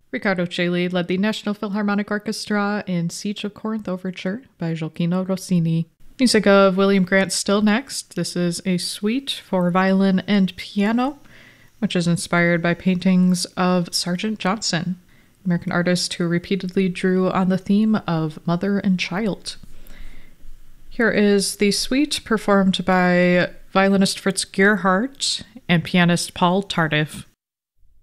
Riccardo Chailly led the National Philharmonic Orchestra in Siege of Corinth Overture by Gioacchino Rossini. Music of William Grant Still next. This is a suite for violin and piano, which is inspired by paintings of Sergeant Johnson, American artist who repeatedly drew on the theme of mother and child. Here is the suite performed by violinist Fritz Gerhardt and pianist Paul Tardif.